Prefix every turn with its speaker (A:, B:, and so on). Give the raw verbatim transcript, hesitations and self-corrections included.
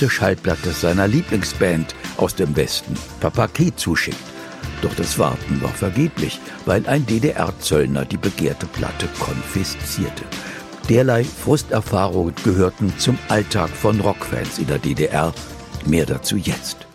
A: alte Schallplatte seiner Lieblingsband aus dem Westen, Papa Kee, zuschickt. Doch das Warten war vergeblich, weil ein D D R-Zöllner die begehrte Platte konfiszierte. Derlei Frusterfahrungen gehörten zum Alltag von Rockfans in der D D R. Mehr dazu jetzt.